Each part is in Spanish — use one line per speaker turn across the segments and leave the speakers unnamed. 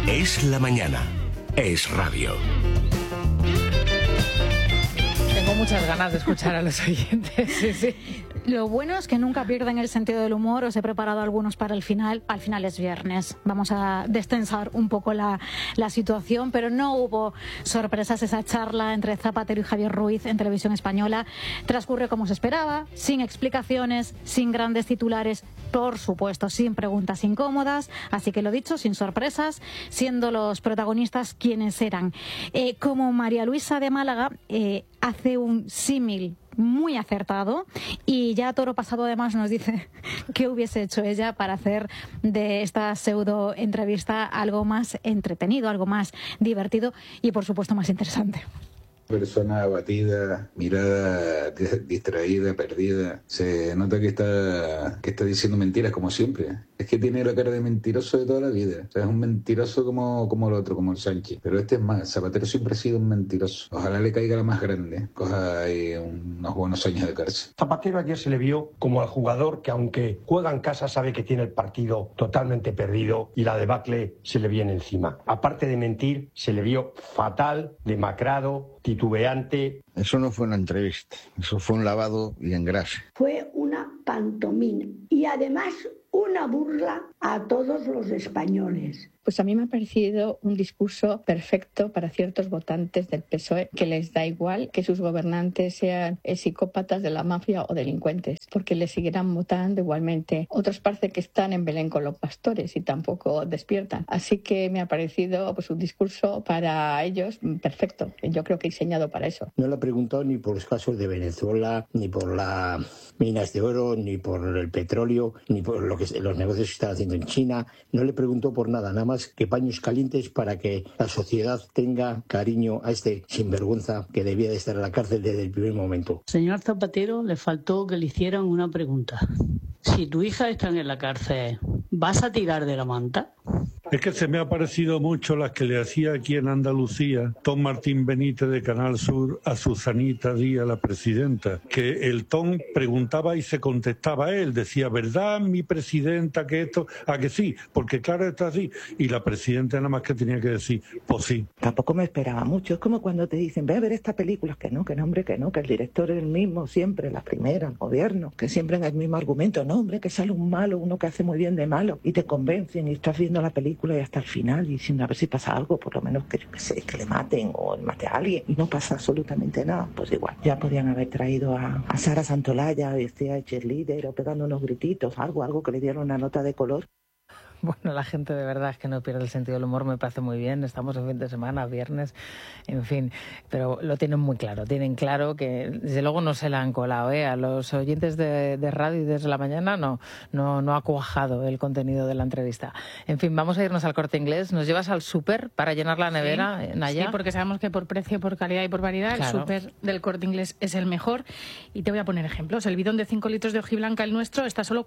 Es la mañana. Es radio.
Tengo muchas ganas de escuchar a los oyentes. Sí, sí.
Lo bueno es que nunca pierden el sentido del humor. Os he preparado algunos para el final. Al final es viernes. Vamos a destensar un poco la situación, pero no hubo sorpresas. Esa charla entre Zapatero y Javier Ruiz en Televisión Española transcurre como se esperaba, sin explicaciones, sin grandes titulares, por supuesto, sin preguntas incómodas. Así que lo dicho, sin sorpresas, siendo los protagonistas quienes eran. Como María Luisa de Málaga hace un símil muy acertado, y ya Toro Pasado además nos dice qué hubiese hecho ella para hacer de esta pseudo entrevista algo más entretenido, algo más divertido y por supuesto más interesante.
Persona abatida, mirada distraída, perdida. Se nota que está diciendo mentiras como siempre. Es que tiene la cara de mentiroso de toda la vida. O sea, es un mentiroso como el otro, como el Sánchez. Pero este es más. Zapatero siempre ha sido un mentiroso. Ojalá le caiga la más grande. Coja ahí unos buenos años de cárcel.
Zapatero ayer se le vio como al jugador que, aunque juega en casa, sabe que tiene el partido totalmente perdido y la debacle se le viene encima. Aparte de mentir, se le vio fatal, demacrado, titubeante.
Eso no fue una entrevista, eso fue un lavado y engrase.
Fue una pantomima y además una burla a todos los españoles.
Pues a mí me ha parecido un discurso perfecto para ciertos votantes del PSOE, que les da igual que sus gobernantes sean psicópatas de la mafia o delincuentes, porque les seguirán votando igualmente. Otros parece que están en Belén con los pastores y tampoco despiertan. Así que me ha parecido pues un discurso para ellos perfecto. Yo creo que diseñado para eso.
No le he preguntado ni por los casos de Venezuela, ni por las minas de oro, ni por el petróleo, ni por los negocios que están haciendo en China. No le preguntó por nada más que paños calientes para que la sociedad tenga cariño a este sinvergüenza que debía de estar en la cárcel desde el primer momento.
Señor Zapatero, le faltó que le hicieran una pregunta. Si tu hija está en la cárcel, ¿vas a tirar de la manta?
Es que se me ha parecido mucho las que le hacía aquí en Andalucía Tom Martín Benítez de Canal Sur a Susanita Díaz, la presidenta, que el Tom preguntaba y se contestaba él, decía, ¿verdad, mi presidenta, que esto? ¿A que sí? Porque claro, está así. Y la presidenta nada más que tenía que decir, pues sí.
Tampoco me esperaba mucho. Es como cuando te dicen, ve a ver esta película, que no, hombre, que el director es el mismo siempre, la primera, el gobierno, que siempre en el mismo argumento, no, hombre, que sale un malo, uno que hace muy bien de malo, y te convencen y estás viendo la película y hasta el final y sin a ver si pasa algo, por lo menos que yo que sé, que le maten o mate a alguien y no pasa absolutamente nada. Pues igual, ya podían haber traído a Sara Santolaya, vestida de cheerleader o pegando unos grititos, algo que le diera una nota de color.
Bueno, la gente de verdad es que no pierde el sentido del humor, me parece muy bien. Estamos en fin de semana, viernes, en fin. Pero lo tienen muy claro. Tienen claro que, desde luego, no se la han colado, ¿eh? A los oyentes de radio y desde la mañana no ha cuajado el contenido de la entrevista. En fin, vamos a irnos al Corte Inglés. ¿Nos llevas al súper para llenar la nevera, Naya?
Sí, porque sabemos que por precio, por calidad y por variedad, claro, el súper del Corte Inglés es el mejor. Y te voy a poner ejemplos. El bidón de 5 litros de hojiblanca, el nuestro, está a solo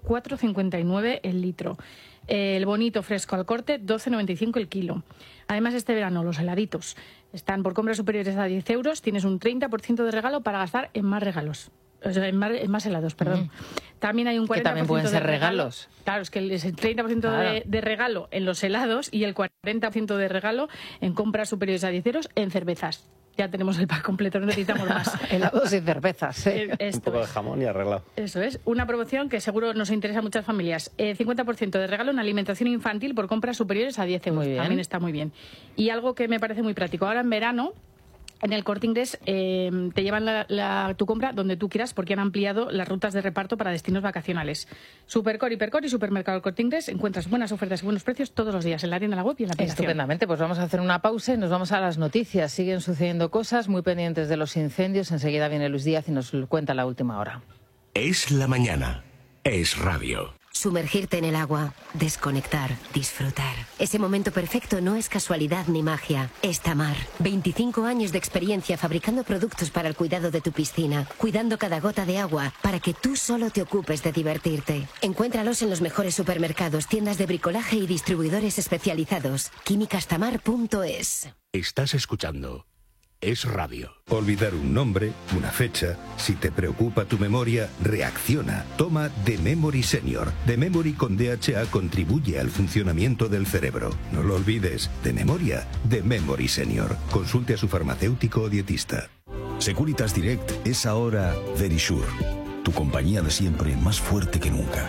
4,59 el litro. El bonito fresco al corte, 12,95 el kilo. Además, este verano los heladitos están por compras superiores a 10 euros. Tienes un 30% de regalo para gastar en más regalos. O sea, en más helados, perdón. También hay un 40%
que también pueden ser regalos.
Claro, es que es el 30% de regalo en los helados y el 40% de regalo en compras superiores a 10 euros en cervezas. Ya tenemos el pack completo, no necesitamos más.
Helados y cervezas.
Un poco de jamón y arreglado.
Eso es. Una promoción que seguro nos interesa a muchas familias. 50% de regalo en alimentación infantil por compras superiores a 10 euros. También está muy bien. Y algo que me parece muy práctico. Ahora en verano, en el Corte Inglés te llevan tu compra donde tú quieras, porque han ampliado las rutas de reparto para destinos vacacionales. Supercor, Hipercor y Supermercado El Corte Inglés encuentras buenas ofertas y buenos precios todos los días en la tienda, en la web y en la aplicación.
Estupendamente, pues vamos a hacer una pausa y nos vamos a las noticias. Siguen sucediendo cosas, muy pendientes de los incendios. Enseguida viene Luis Díaz y nos cuenta la última hora.
Es la mañana. Es radio.
Sumergirte en el agua, desconectar, disfrutar. Ese momento perfecto no es casualidad ni magia, es Tamar. 25 años de experiencia fabricando productos para el cuidado de tu piscina, cuidando cada gota de agua para que tú solo te ocupes de divertirte. Encuéntralos en los mejores supermercados, tiendas de bricolaje y distribuidores especializados. Químicastamar.es.
Estás escuchando es radio.
Olvidar un nombre, una fecha. Si te preocupa tu memoria, reacciona. Toma The Memory Senior. The Memory con DHA contribuye al funcionamiento del cerebro. No lo olvides. De memoria, The Memory Senior. Consulte a su farmacéutico o dietista.
Securitas Direct es ahora Verisure. Tu compañía de siempre, más fuerte que nunca.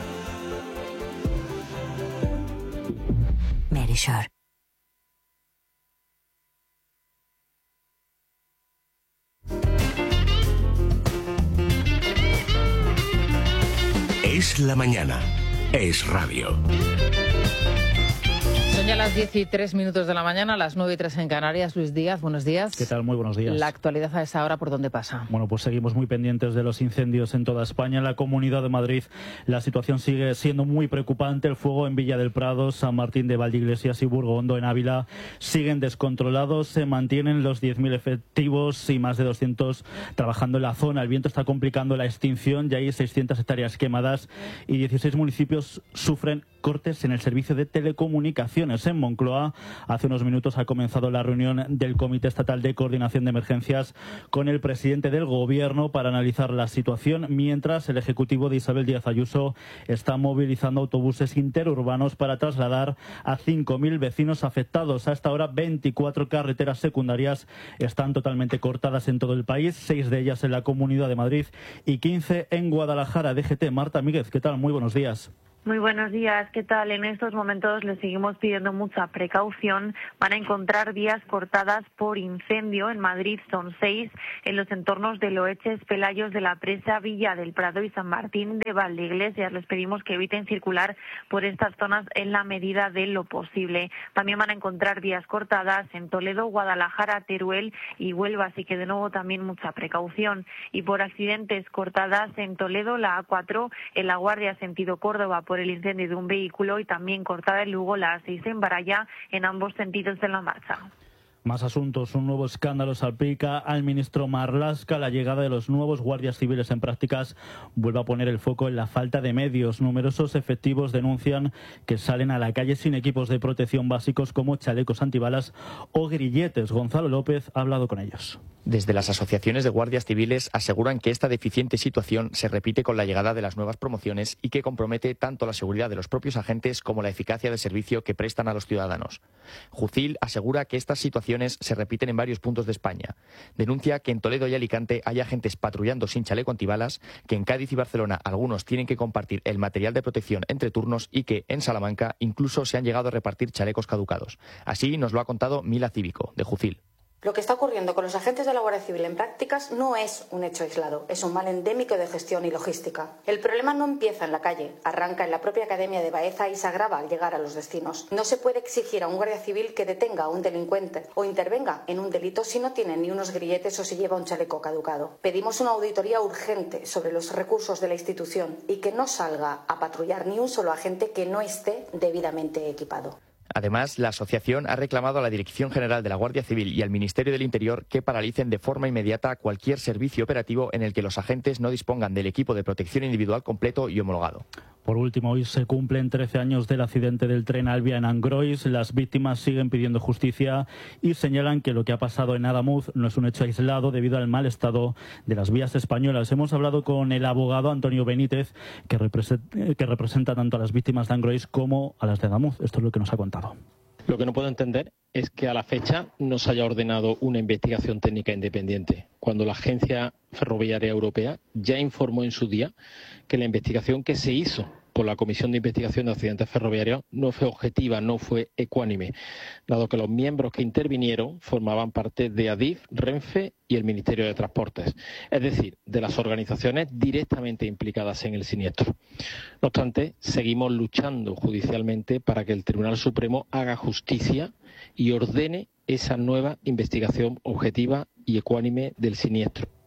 Verisure.
Es la mañana. Es radio.
Son ya las 10:03 de la mañana, las 9:03 en Canarias. Luis Díaz, buenos días.
¿Qué tal? Muy buenos días.
La actualidad a esa hora, ¿por dónde pasa?
Bueno, pues seguimos muy pendientes de los incendios en toda España. En la Comunidad de Madrid la situación sigue siendo muy preocupante. El fuego en Villa del Prado, San Martín de Valdeiglesias y Burgondo en Ávila siguen descontrolados. Se mantienen los 10.000 efectivos y más de 200 trabajando en la zona. El viento está complicando la extinción. Ya hay 600 hectáreas quemadas y 16 municipios sufren cortes en el servicio de telecomunicaciones. En Moncloa, hace unos minutos ha comenzado la reunión del Comité Estatal de Coordinación de Emergencias con el presidente del Gobierno para analizar la situación, mientras el Ejecutivo de Isabel Díaz Ayuso está movilizando autobuses interurbanos para trasladar a 5.000 vecinos afectados. A esta hora, 24 carreteras secundarias están totalmente cortadas en todo el país, 6 de ellas en la Comunidad de Madrid y 15 en Guadalajara. DGT, Marta Míguez, ¿qué tal? Muy buenos días.
Muy buenos días, ¿qué tal? En estos momentos les seguimos pidiendo mucha precaución. Van a encontrar vías cortadas por incendio. En Madrid son 6, en los entornos de Loeches, Pelayos de la Presa, Villa del Prado y San Martín de Valdeiglesias. Les pedimos que eviten circular por estas zonas en la medida de lo posible. También van a encontrar vías cortadas en Toledo, Guadalajara, Teruel y Huelva, así que de nuevo también mucha precaución. Y por accidentes cortadas en Toledo, la A4, en La Guardia, sentido Córdoba, por el incendio de un vehículo, y también cortada en Lugo la A6 en Baraya, en ambos sentidos de la marcha.
Más asuntos. Un nuevo escándalo salpica al ministro Marlaska. La llegada de los nuevos guardias civiles en prácticas vuelve a poner el foco en la falta de medios. Numerosos efectivos denuncian que salen a la calle sin equipos de protección básicos como chalecos antibalas o grilletes. Gonzalo López ha hablado con ellos.
Desde las asociaciones de guardias civiles aseguran que esta deficiente situación se repite con la llegada de las nuevas promociones y que compromete tanto la seguridad de los propios agentes como la eficacia del servicio que prestan a los ciudadanos. Jucil asegura que estas situaciones se repiten en varios puntos de España. Denuncia que en Toledo y Alicante hay agentes patrullando sin chaleco antibalas, que en Cádiz y Barcelona algunos tienen que compartir el material de protección entre turnos y que en Salamanca incluso se han llegado a repartir chalecos caducados. Así nos lo ha contado Mila Cívico, de Jucil.
Lo que está ocurriendo con los agentes de la Guardia Civil en prácticas no es un hecho aislado, es un mal endémico de gestión y logística. El problema no empieza en la calle, arranca en la propia Academia de Baeza y se agrava al llegar a los destinos. No se puede exigir a un guardia civil que detenga a un delincuente o intervenga en un delito si no tiene ni unos grilletes o si lleva un chaleco caducado. Pedimos una auditoría urgente sobre los recursos de la institución y que no salga a patrullar ni un solo agente que no esté debidamente equipado.
Además, la asociación ha reclamado a la Dirección General de la Guardia Civil y al Ministerio del Interior que paralicen de forma inmediata cualquier servicio operativo en el que los agentes no dispongan del equipo de protección individual completo y homologado.
Por último, hoy se cumplen 13 años del accidente del tren Alvia en Angrois. Las víctimas siguen pidiendo justicia y señalan que lo que ha pasado en Adamuz no es un hecho aislado debido al mal estado de las vías españolas. Hemos hablado con el abogado Antonio Benítez, que representa tanto a las víctimas de Angrois como a las de Adamuz. Esto es lo que nos ha contado.
Lo que no puedo entender es que a la fecha no se haya ordenado una investigación técnica independiente, cuando la Agencia Ferroviaria Europea ya informó en su día que la investigación que se hizo por la Comisión de Investigación de Accidentes Ferroviarios no fue objetiva, no fue ecuánime, dado que los miembros que intervinieron formaban parte de Adif, Renfe y el Ministerio de Transportes, es decir, de las organizaciones directamente implicadas en el siniestro. No obstante, seguimos luchando judicialmente para que el Tribunal Supremo haga justicia y ordene esa nueva investigación objetiva y ecuánime del siniestro.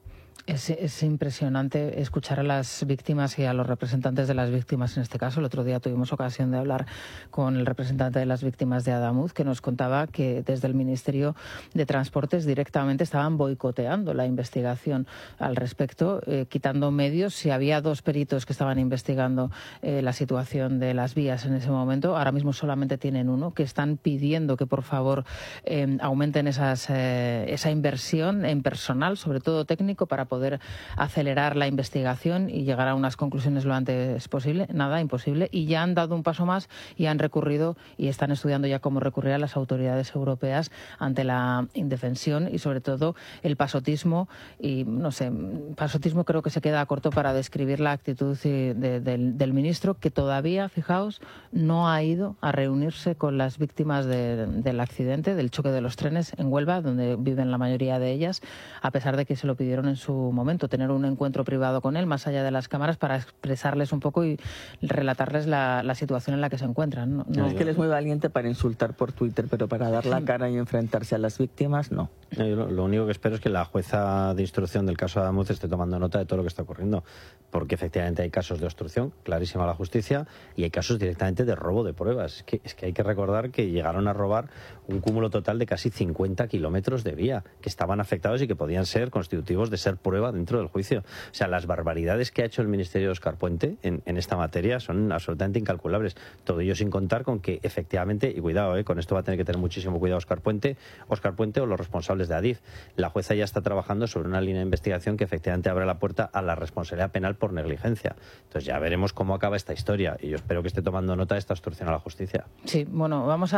Es impresionante escuchar a las víctimas y a los representantes de las víctimas en este caso. El otro día tuvimos ocasión de hablar con el representante de las víctimas de Adamuz, que nos contaba que desde el Ministerio de Transportes directamente estaban boicoteando la investigación al respecto, quitando medios. Si había 2 peritos que estaban investigando la situación de las vías en ese momento, ahora mismo solamente tienen 1, que están pidiendo que por favor aumenten esa inversión en personal, sobre todo técnico, para poder acelerar la investigación y llegar a unas conclusiones lo antes posible. Nada, imposible. Y ya han dado un paso más y han recurrido y están estudiando ya cómo recurrir a las autoridades europeas ante la indefensión y sobre todo el pasotismo. Y no sé, pasotismo creo que se queda corto para describir la actitud del ministro, que todavía, fijaos, no ha ido a reunirse con las víctimas del accidente, del choque de los trenes en Huelva, donde viven la mayoría de ellas, a pesar de que se lo pidieron en su momento, tener un encuentro privado con él, más allá de las cámaras, para expresarles un poco y relatarles la situación en la que se encuentran.
No es que él es muy valiente para insultar por Twitter, pero para dar la cara y enfrentarse a las víctimas, no.
Yo lo único que espero es que la jueza de instrucción del caso Adamuz esté tomando nota de todo lo que está ocurriendo, porque efectivamente hay casos de obstrucción, clarísima la justicia, y hay casos directamente de robo de pruebas. Es que hay que recordar que llegaron a robar un cúmulo total de casi 50 kilómetros de vía, que estaban afectados y que podían ser constitutivos de ser prueba dentro del juicio. O sea, las barbaridades que ha hecho el Ministerio de Óscar Puente en esta materia son absolutamente incalculables. Todo ello sin contar con que efectivamente, y cuidado, con esto va a tener que tener muchísimo cuidado Óscar Puente o los responsables de Adif. La jueza ya está trabajando sobre una línea de investigación que efectivamente abre la puerta a la responsabilidad penal por negligencia. Entonces ya veremos cómo acaba esta historia y yo espero que esté tomando nota de esta obstrucción a la justicia.
Sí, bueno, vamos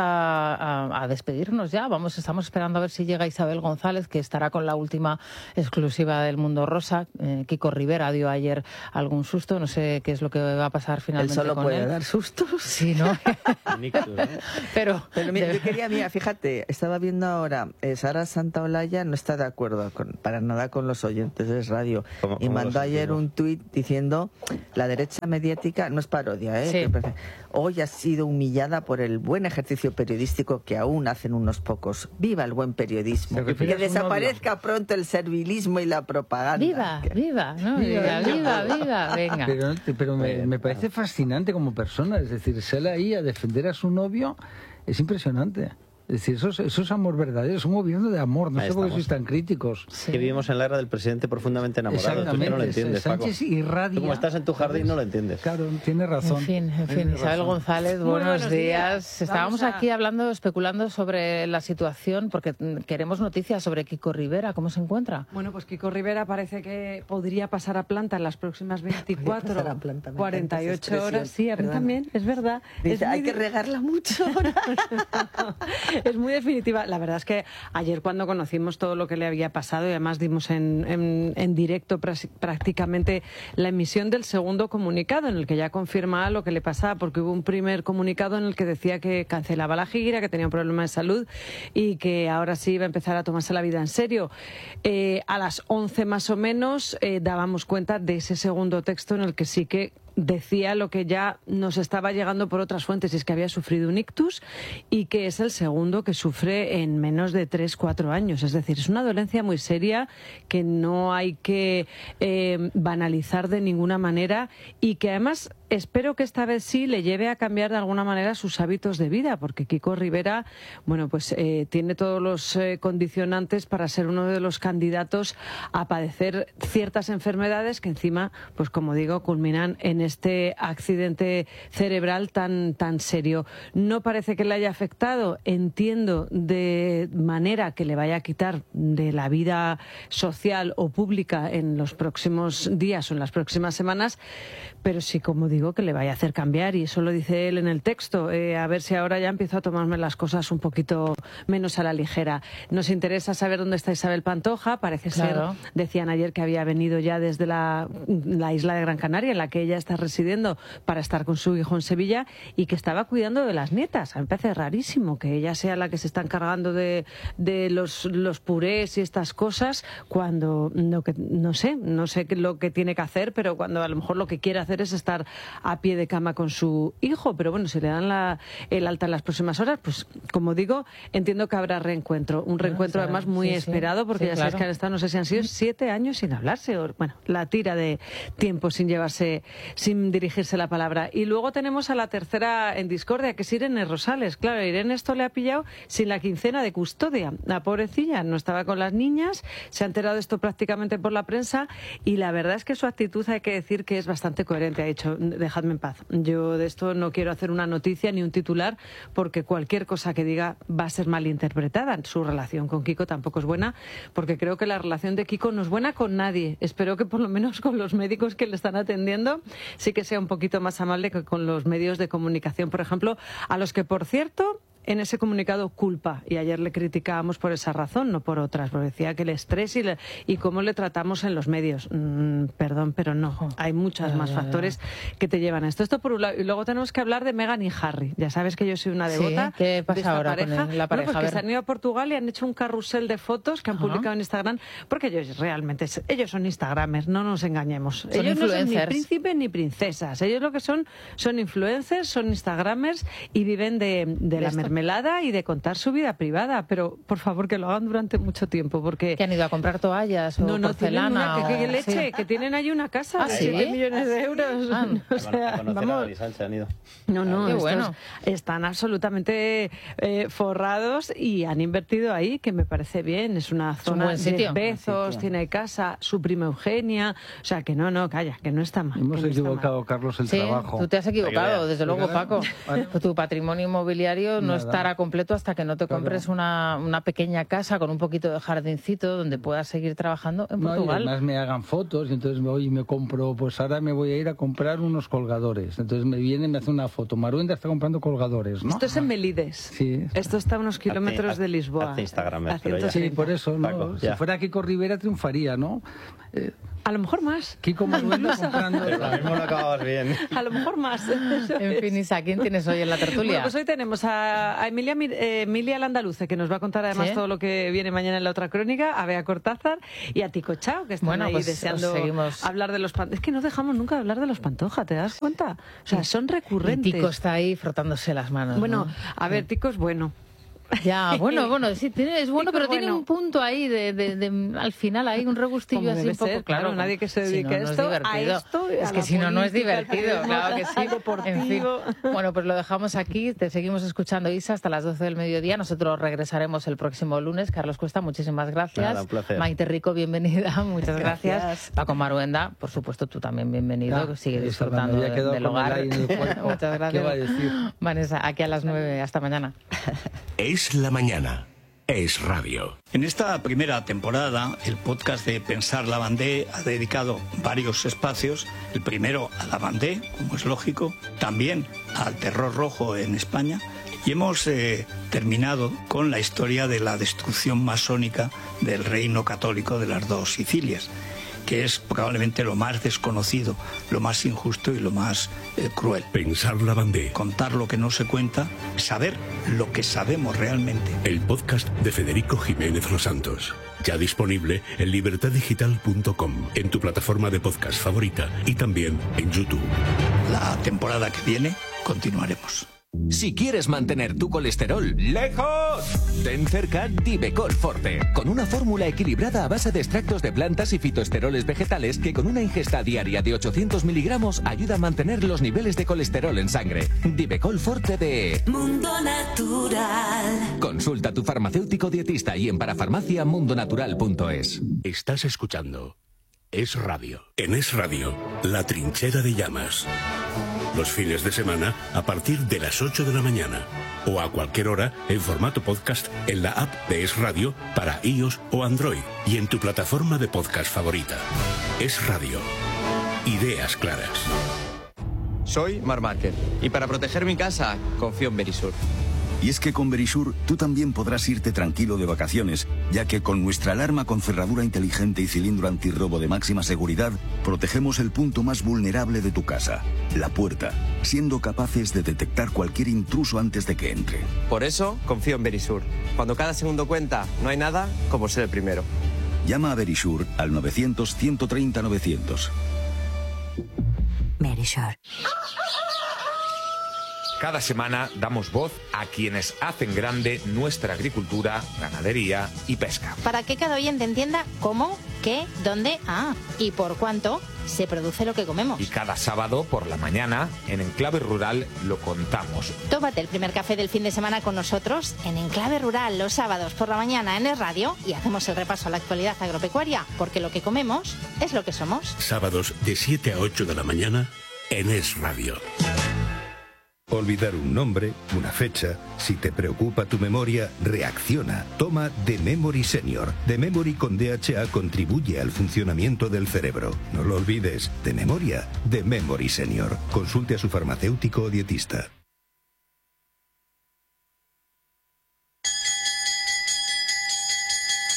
a despedirnos ya. Estamos esperando a ver si llega Isabel González, que estará con la última exclusiva del Mundo Rosa. Kiko Rivera dio ayer algún susto, no sé qué es lo que va a pasar finalmente con él.
¿Él solo puede dar sustos?
Sí, ¿no? Pero
mira, yo quería, fíjate, estaba viendo ahora, Sara Santaolalla no está de acuerdo para nada con los oyentes de radio y mandó ayer un tuit diciendo: la derecha mediática, no es parodia,
sí,
hoy ha sido humillada por el buen ejercicio periodístico que aún hacen unos pocos. ¡Viva el buen periodismo! Que desaparezca pronto el servilismo y la propaganda.
¡Viva! Venga.
Pero me parece fascinante como persona, es decir, sale ahí a defender a su novio, es impresionante. Es decir, eso es amor verdadero, es un gobierno de amor, no sé por qué sois tan críticos.
Sí. Que vivimos en la era del presidente profundamente enamorado. Tú que no lo entiendes,
Sánchez
Paco.
irradia.
Tú como estás en tu jardín no lo entiendes.
Claro, tiene razón.
En fin, Isabel González, buenos días. Estábamos aquí especulando sobre la situación, porque queremos noticias sobre Kiko Rivera. ¿Cómo se encuentra?
Bueno, pues Kiko Rivera parece que podría pasar a planta en las próximas 48 horas. Sí, a mí también, es verdad.
Hay que regarla mucho ahora.
Es muy definitiva. La verdad es que ayer, cuando conocimos todo lo que le había pasado, y además dimos en directo prácticamente la emisión del segundo comunicado, en el que ya confirmaba lo que le pasaba, porque hubo un primer comunicado en el que decía que cancelaba la gira, que tenía un problema de salud y que ahora sí iba a empezar a tomarse la vida en serio. A las 11 más o menos dábamos cuenta de ese segundo texto en el que sí que decía lo que ya nos estaba llegando por otras fuentes, y es que había sufrido un ictus y que es el segundo que sufre en menos de 3-4 años. Es decir, es una dolencia muy seria que no hay que banalizar de ninguna manera, y que además espero que esta vez sí le lleve a cambiar de alguna manera sus hábitos de vida, porque Kiko Rivera, bueno, pues tiene todos los condicionantes para ser uno de los candidatos a padecer ciertas enfermedades que encima, pues como digo, culminan en este accidente cerebral tan serio. No parece que le haya afectado, entiendo, de manera que le vaya a quitar de la vida social o pública en los próximos días o en las próximas semanas, pero sí, como digo, que le vaya a hacer cambiar, y eso lo dice él en el texto. A ver si ahora ya empiezo a tomarme las cosas un poquito menos a la ligera. Nos interesa saber dónde está Isabel Pantoja. Parece ser, decían ayer, que había venido ya desde la isla de Gran Canaria, en la que ella está residiendo, para estar con su hijo en Sevilla, y que estaba cuidando de las nietas. A mí me parece rarísimo que ella sea la que se está encargando de los purés y estas cosas, cuando no sé lo que tiene que hacer, pero cuando a lo mejor lo que quiere hacer es estar a pie de cama con su hijo, pero bueno, si le dan el alta en las próximas horas, pues como digo, entiendo que habrá reencuentro, un reencuentro además muy esperado, porque ya sabes que han estado, no sé si han sido 7 años sin hablarse, bueno, la tira de tiempo sin dirigirse la palabra. Y luego tenemos a la tercera en discordia, que es Irene Rosales. Claro, Irene esto le ha pillado sin la quincena de custodia. La pobrecilla no estaba con las niñas, se ha enterado de esto prácticamente por la prensa, y la verdad es que su actitud hay que decir que es bastante coherente. Ha dicho, dejadme en paz. Yo de esto no quiero hacer una noticia ni un titular, porque cualquier cosa que diga va a ser malinterpretada. Su relación con Kiko tampoco es buena, porque creo que la relación de Kiko no es buena con nadie. Espero que por lo menos con los médicos que le están atendiendo sí que sea un poquito más amable que con los medios de comunicación, por ejemplo, a los que, por cierto, en ese comunicado culpa, y ayer le criticábamos por esa razón, no por otras, porque decía que el estrés y cómo le tratamos en los medios. Perdón, pero no, hay muchos más factores que te llevan a esto. Esto por un lado. Y luego tenemos que hablar de Meghan y Harry. Ya sabes que yo soy una devota
¿Qué pasa
de esta
ahora
pareja.
con la pareja?
Bueno, pues que se han ido a Portugal y han hecho un carrusel de fotos que han publicado en Instagram, porque ellos son instagramers, no nos engañemos.
Son
ellos
influencers.
No son ni príncipes ni princesas. Ellos lo que son influencers, son instagramers y viven de la mermelada y de contar su vida privada, pero por favor que lo hagan durante mucho tiempo, porque...
¿Que han ido a comprar toallas o porcelana?
¿Qué leche? Que tienen ahí una casa de 7 millones de euros. O sea, vamos...
Qué bueno.
Están absolutamente forrados y han invertido ahí, que me parece bien. Es una zona de Bezos, tiene casa, su prima Eugenia, o sea que calla, que no está mal.
Hemos equivocado, Carlos, el trabajo.
Tú te has equivocado, desde luego, Paco. Tu patrimonio inmobiliario no estará completo hasta que no te compres una pequeña casa con un poquito de jardincito donde puedas seguir trabajando en Portugal.
Y además me hagan fotos y entonces me compro, pues ahora me voy a ir a comprar unos colgadores. Entonces me hace una foto. Maruenda está comprando colgadores, ¿no?
Esto es en Melídes.
Sí.
Esto está a unos kilómetros de Lisboa.
Hace Instagram.
Sí, por eso, ¿no? Paco, si fuera Kiko Rivera triunfaría, ¿no?
A lo mejor más.
Kiko Maruenda comprando...
Pero lo mismo lo acabas bien.
A lo mejor más.
En fin, Isa, ¿quién tienes hoy en la tertulia?
Bueno, pues hoy tenemos a Emilia Landaluce, que nos va a contar además todo lo que viene mañana en la otra crónica, a Bea Cortázar y a Tico Chao, que están ahí deseando hablar de los Pantoja. Es que no dejamos nunca de hablar de los Pantoja, ¿te das cuenta? O sea, son recurrentes.
Y Tico está ahí frotándose las manos.
Bueno,
¿no?
A ver, Tico es bueno.
Ya, bueno, sí, es bueno, pero tiene un punto ahí al final hay un regustillo así un poco, claro,
nadie que se dedique a esto,
es que si no es divertido, claro que sí.
Deportivo.
En fin. Bueno, pues lo dejamos aquí, te seguimos escuchando, Isa, hasta las 12 del mediodía. Nosotros regresaremos el próximo lunes. Carlos Cuesta, muchísimas gracias.
Nada, un placer.
Maite Rico, bienvenida, muchas gracias. Paco Maruenda, por supuesto, tú también bienvenido, sigue disfrutando del hogar. Muchas gracias.
¿Qué va a decir?
Vanessa, aquí a las 9, hasta mañana.
Es la mañana. Es radio.
En esta primera temporada, el podcast de Pensar Lavandé ha dedicado varios espacios. El primero a Lavandé, como es lógico, también al terror rojo en España. Y hemos terminado con la historia de la destrucción masónica del reino católico de las dos Sicilias, que es probablemente lo más desconocido, lo más injusto y lo más cruel.
Pensar Lavandé.
Contar lo que no se cuenta, saber lo que sabemos realmente.
El podcast de Federico Jiménez Los Santos. Ya disponible en libertaddigital.com, en tu plataforma de podcast favorita y también en YouTube.
La temporada que viene continuaremos.
Si quieres mantener tu colesterol lejos, ten cerca Divecol Forte, con una fórmula equilibrada a base de extractos de plantas y fitoesteroles vegetales que con una ingesta diaria de 800 miligramos ayuda a mantener los niveles de colesterol en sangre. Divecol Forte de
Mundo Natural.
Consulta a tu farmacéutico dietista y en parafarmaciamundonatural.es.
Estás escuchando Es Radio. En Es Radio, La Trinchera de Llamas. Los fines de semana a partir de las 8 de la mañana o a cualquier hora en formato podcast en la app de Es Radio para iOS o Android y en tu plataforma de podcast favorita. Es Radio. Ideas claras.
Soy Marc Márquez y para proteger mi casa confío en Verisur.
Y es que con Verisur tú también podrás irte tranquilo de vacaciones, ya que con nuestra alarma con cerradura inteligente y cilindro antirrobo de máxima seguridad, protegemos el punto más vulnerable de tu casa, la puerta, siendo capaces de detectar cualquier intruso antes de que entre.
Por eso confío en Verisur. Cuando cada segundo cuenta, no hay nada como ser el primero.
Llama a Verisur al 900 130 900.
Verisur.
Cada semana damos voz a quienes hacen grande nuestra agricultura, ganadería y pesca.
Para que cada oyente entienda cómo, qué, dónde, y por cuánto se produce lo que comemos.
Y cada sábado por la mañana, en Enclave Rural, lo contamos.
Tómate el primer café del fin de semana con nosotros en Enclave Rural los sábados por la mañana en Es Radio y hacemos el repaso a la actualidad agropecuaria, porque lo que comemos es lo que somos.
Sábados de 7 a 8 de la mañana en Es Radio.
Olvidar un nombre, una fecha. Si te preocupa tu memoria, reacciona. Toma The Memory Senior. The Memory con DHA contribuye al funcionamiento del cerebro. No lo olvides. De memoria, The Memory Senior. Consulte a su farmacéutico o dietista.